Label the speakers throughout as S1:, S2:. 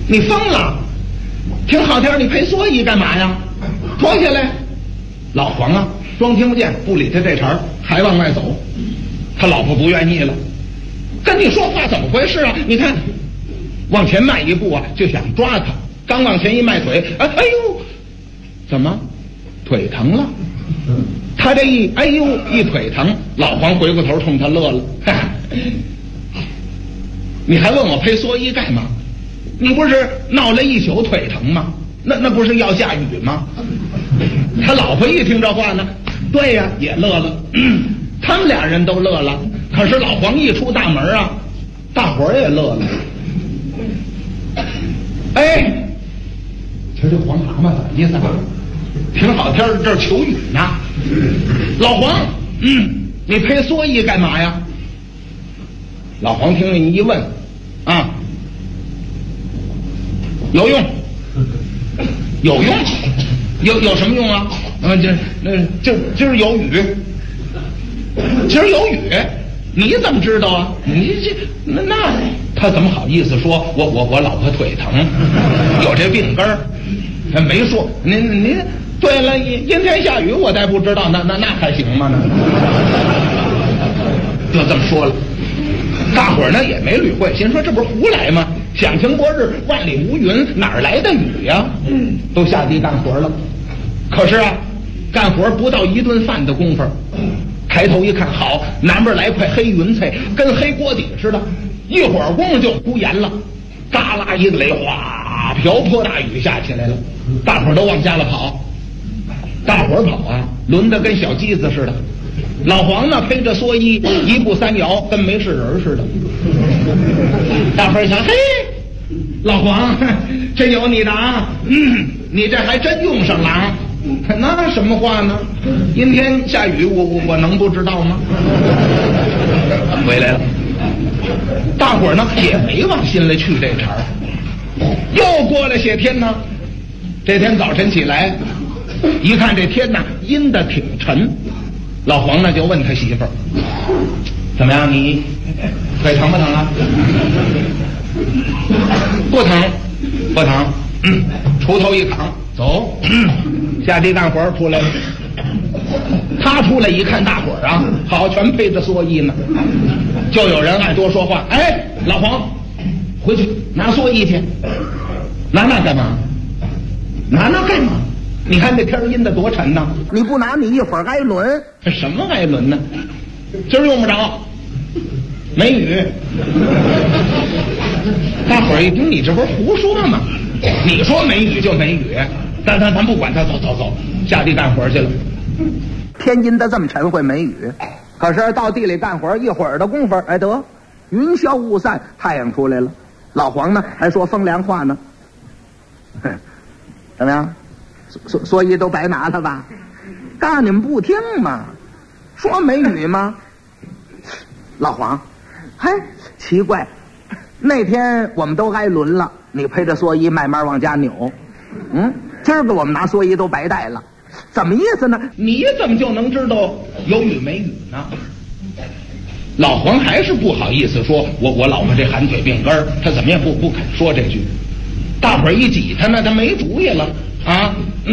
S1: 你疯了？挺好天你赔蓑衣干嘛呀？脱下来。老黄啊，装听不见，不理他这茬，还往外走。他老婆不愿意了，跟你说话怎么回事啊？你看，往前迈一步啊，就想抓他，刚往前一迈腿，哎呦，怎么腿疼了？他这一哎呦一腿疼，老黄回过头冲他乐了。你还问我赔蓑衣干嘛？你不是闹了一宿腿疼吗？那不是要下雨吗？他老婆一听这话呢，对呀，也乐了。他们俩人都乐了。可是老黄一出大门啊，大伙儿也乐了。哎，瞧这黄蛤蟆怎么意思啊？挺好天这儿求雨呢。老黄，你赔蓑衣干嘛呀？老黄听人一问，啊，有用，有用，有什么用啊？今儿有雨，今儿有雨，你怎么知道啊？你这那他怎么好意思说我老婆腿疼，有这病根儿？没说您对了，阴天下雨我才不知道，那还行吗？就这么说了。大伙儿呢也没理会，心说这不是胡来吗？响晴博日，万里无云，哪儿来的雨呀？都下地干活了。可是啊，干活不到一顿饭的功夫，抬头一看，好，南边来块黑云彩，跟黑锅底似的，一会儿功夫就呼严了，嘎啦一个雷，哗，瓢泼大雨下起来了。大伙儿都往家里跑，大伙儿跑啊，轮得跟小鸡子似的。老黄呢，披着蓑衣，一步三摇，跟没事人似的。大伙儿想，嘿，老黄，真有你的啊！你这还真用上了啊！那什么话呢？阴天下雨，我能不知道吗？回来了，大伙儿呢也没往心里去这茬儿。又过了些天呢，这天早晨起来，一看这天呐阴得挺沉。老黄呢就问他媳妇儿：“怎么样？你腿疼不疼啊？”“不疼，不疼。”锄头一扛，走，下地干活出来了。他出来一看，大伙儿啊，好，全配着蓑衣呢。就有人爱多说话：“哎，老黄，回去拿蓑衣去。拿那干嘛？拿那干嘛？你看这天阴得多沉呐！你不拿，你一会儿挨轮。什么挨轮呢？今儿用不着，没雨。”大伙儿一听，你这不是胡说吗？你说没雨就没雨，咱不管他，走，下地干活去了。天阴得这么沉会没雨，可是到地里干活一会儿的功夫，哎得，云消雾散，太阳出来了。老黄呢还说风凉话呢。怎么样？蓑衣都白拿了吧？告诉你们不听嘛，说没雨吗？老黄，嘿，奇怪，那天我们都挨轮了，你陪着蓑衣慢慢往家扭，今儿个我们拿蓑衣都白带了，怎么意思呢？你怎么就能知道有雨没雨呢？老黄还是不好意思说，我老婆这寒腿病根儿，他怎么也不肯说这句。大伙儿一挤他呢，他没主意了啊。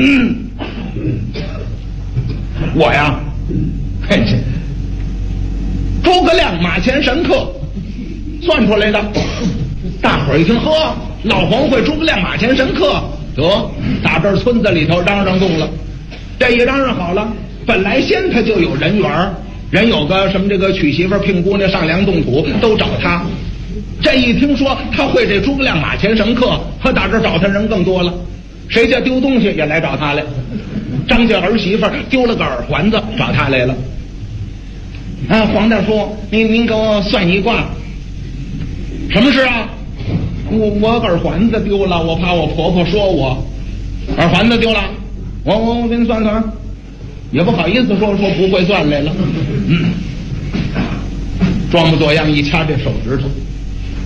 S1: 我呀，嘿，诸葛亮马前神客算出来的。大伙儿一听，呵，老黄会诸葛亮马前神客，得打这村子里头嚷嚷动了。这一嚷嚷好了，本来先他就有人缘，人有个什么这个娶媳妇聘姑娘上梁动土都找他。这一听说他会这诸葛亮马前神客，和打这找他人更多了。谁家丢东西也来找他来，张家儿媳妇丢了个耳环子找他来了。啊，黄大叔，您给我算一卦。什么事啊？我耳环子丢了，我怕我婆婆说我。耳环子丢了，我给你算算。也不好意思说不会算来了。装模作样一掐这手指头，